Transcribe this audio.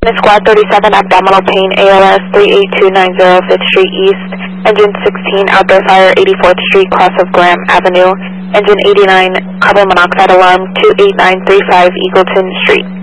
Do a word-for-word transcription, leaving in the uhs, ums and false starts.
Squad thirty-seven, abdominal pain, A L S three eight two nine zero, fifth Street East. Engine sixteen, outdoor fire, eighty-fourth Street, cross of Graham Avenue. Engine eighty-nine, carbon monoxide alarm, two eight nine three five, Eagleton Street.